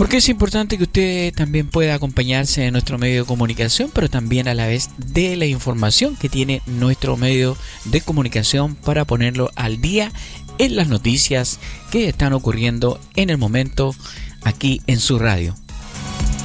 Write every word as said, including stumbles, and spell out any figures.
Porque es importante que usted también pueda acompañarse de nuestro medio de comunicación, pero también a la vez de la información que tiene nuestro medio de comunicación para ponerlo al día en las noticias que están ocurriendo en el momento aquí en su radio.